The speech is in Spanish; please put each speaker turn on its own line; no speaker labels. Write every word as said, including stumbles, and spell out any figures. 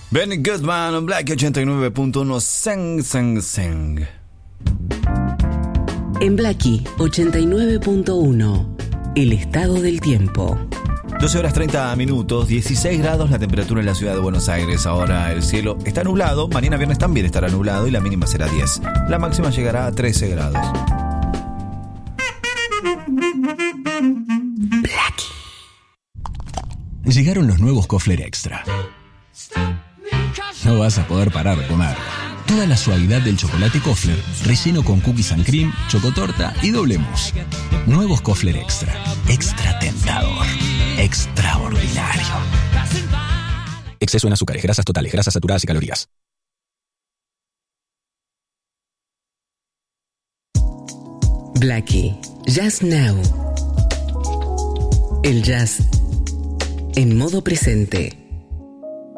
Benny Goodman en Black ochenta y nueve punto uno. Seng, seng, seng.
En Blackie ochenta y nueve punto uno, el estado del tiempo.
doce horas treinta minutos, dieciséis grados la temperatura en la ciudad de Buenos Aires. Ahora el cielo está nublado, mañana viernes también estará nublado y la mínima será diez. La máxima llegará a trece grados.
Blackie.
Llegaron los nuevos Kofler Extra. No vas a poder parar de comer. Toda la suavidad del chocolate Kofler, relleno con cookies and cream, chocotorta y doble mousse. Nuevos Kofler Extra. Extra tentador. Extraordinario. Exceso en azúcares, grasas totales, grasas saturadas y calorías.
Blackie. Jazz Now. El jazz en modo presente.